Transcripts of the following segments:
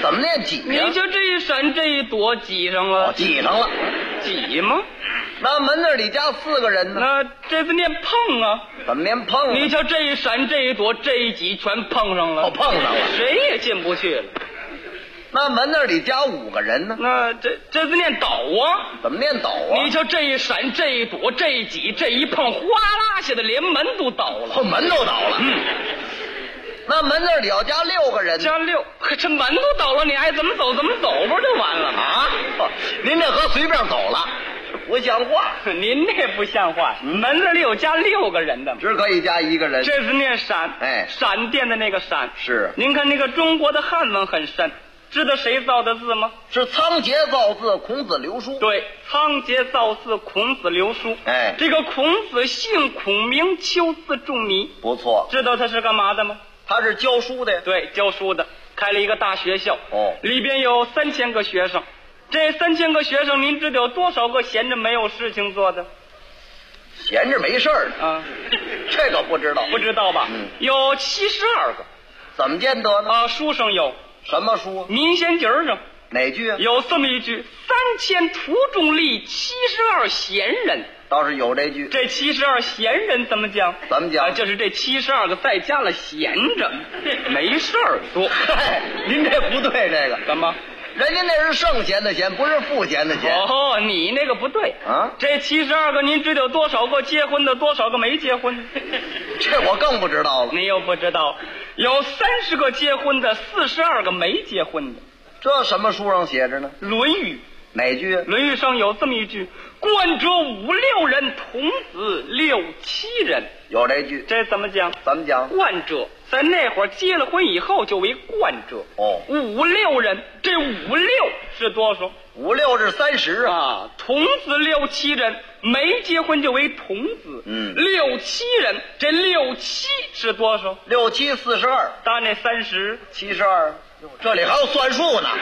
怎么念挤呀？ 你就这一闪这一躲挤上了。 挤上了。 挤吗？ 那门那里加4个人呢？ 那这字念碰啊。 怎么念碰啊？ 你瞧这一闪这一躲这一挤全碰上了。 碰上了， 谁也进不去了。 那门那里加5个人呢？ 那这字念倒啊。 怎么念倒啊？ 你瞧这一闪这一躲这一挤这一碰，哗啦下的连门都倒了。 门都倒了。那门那里要加6个人， 加6，这门都倒了，你爱怎么走怎么走不就完了吗？ 啊，您这和随便走了，不像话。 您这不像话，门那里有加6个人的， 只可以加1个人。 这是念闪，闪电的那个闪。 是， 您看那个中国的汉文很深，知道谁造的字吗？ 是仓颉造字，孔子留书。 对，仓颉造字，孔子留书。这个孔子姓孔，名丘，字仲尼。 不错。 知道他是干嘛的吗？ 他是教书的呀。 对，教书的，开了一个大学校。里边有3000个学生。这3000个学生，您知道有多少个闲着没有事情做的？ 闲着没事儿啊？这个不知道。 不知道吧？有72个。 怎么见得呢？ 书上有。 什么书？ 民仙经上。 哪句啊？ 有这么一句：3000途中立72闲人。 倒是有这句。 这72闲人怎么讲？ 怎么讲？ 就是这72个再加了闲着，没事儿做。 嗨，您这不对，这个怎么？ 人家那是圣贤的贤，不是赋闲的闲。 哦，你那个不对啊！ 这72个，您知道有多少个结婚的，多少个没结婚的？ 这我更不知道了。 你又不知道，有30个结婚的，42个没结婚的。 这什么书上写着呢？ 《论语》。 哪句？ 《论语》上有这么一句：“冠者5、6人，童子6、7人。” 有这句。 这怎么讲？ 怎么讲？ 冠者在那会儿结了婚以后就为冠者。5、6人，这5、6是多少 ？5、6是30 啊。童子6、7人，没结婚就为童子。6、7人，这6、7是多少 ？6、7、42。 搭那30、 72，这里还有算术呢。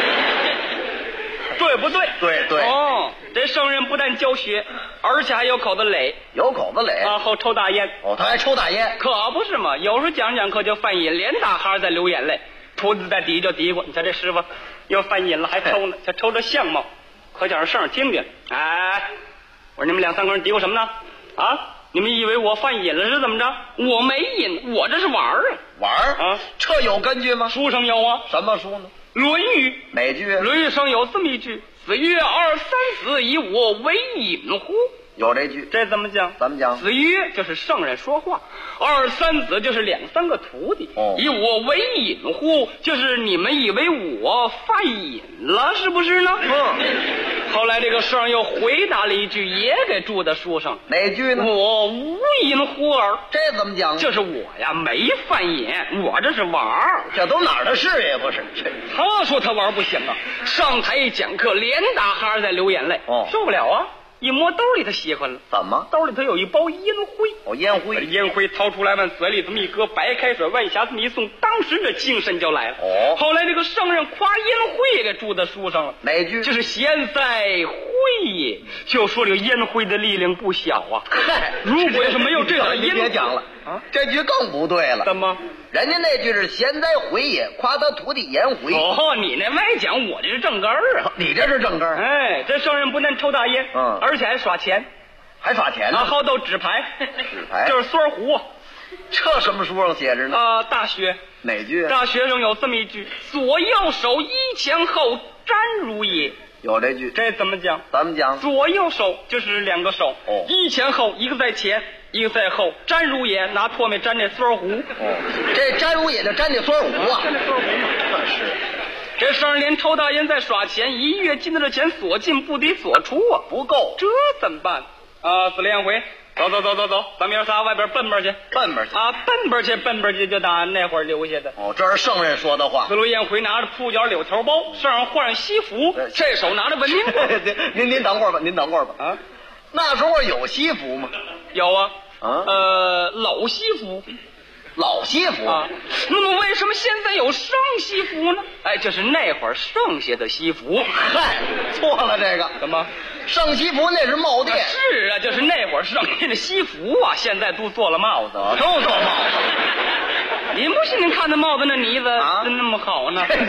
对不对？ 对。 这圣人不但教学，而且还有口子垒。 有口子垒啊，后抽大烟。 他还抽大烟。 可不是嘛，有时候讲课就犯瘾，连大哈在流眼泪，徒弟在底下就嘀咕：“你瞧这师傅又犯瘾了，还抽呢，他抽着相貌。”可想让圣人听见。我说你们2、3个人嘀咕什么呢？啊，你们以为我犯瘾了是怎么着？我没瘾，我这是玩儿啊。 玩儿啊？这有根据吗？ 书上有啊。 什么书呢？ 《论语》。 哪句？ 《论语》上有这么一句：“子曰：二三子以我为隐乎？” 有这句。 这怎么讲？ 怎么讲？ 子曰就是圣人说话，二三子就是2、3个徒弟。以我为隐乎，就是你们以为我犯瘾了，是不是呢？后来这个圣人又回答了一句，也给注在书上。 哪句呢？ 我无隐乎耳。 这怎么讲？ 就是我呀，没犯瘾，我这是玩儿。 这都哪儿的事也不是。 他说他玩不行啊，上台一讲课，连打哈在流眼泪，受不了啊！一摸兜里，他喜欢了。 怎么？ 兜里头有一包烟灰。 烟灰。 烟灰掏出来，往嘴里这么一搁，白开水往下这么一送，当时这精神就来了。后来这个圣人夸烟灰也给注在书上了。 哪句？ 就是贤哉灰也，就说这个烟灰的力量不小啊。 嗨， 如果要是没有这个烟， 别讲了啊，这句更不对了。 怎么？ 人家那句是贤哉灰也，夸他徒弟颜回。 你那外讲，我这是正根儿啊。 你这是正根儿。 这圣人不但抽大烟，而且还耍钱， 还耍钱呢。 好斗纸牌， 纸牌就是缩胡。 这什么书上写着呢？ 大学。 哪句？ 大学上有这么一句：左右手一前后，沾如也。 有这句。 这怎么讲？ 怎么讲？ 左右手就是2个手，一前后，一个在前，一个在后，沾如也，拿唾沫沾这缩胡。 这沾如也就沾这缩胡啊。 沾这缩胡嘛。是。这圣人连抽大烟再耍钱，一月进的这钱所进不敌所出啊， 不够， 这怎么办？子连回，走，咱们仨外边奔奔去啊，奔奔去，就打那会儿留下的。 这是圣人说的话。 子路宴回拿着铺脚柳条包，上换上西服，这手拿着文明簿。 您等会儿吧，啊，那时候有西服吗？ 有啊，老西服。 老西服啊，那么为什么现在有剩西服呢？这是那会儿剩下的西服。 嗨，错了，这个怎么？ 剩西服那是帽店。 是啊，就是那会儿剩下的西服啊，现在都做了帽子， 都做帽子。 您不信？您看那帽子那呢子真那么好呢？